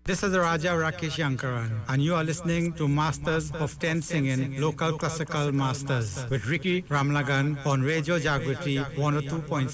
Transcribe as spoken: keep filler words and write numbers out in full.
This is Raja Rakesh Yankaran, and you are listening to Masters of ten Singing, Local Classical Masters with Ricky Ramlagan on Radio Jagriti one oh two point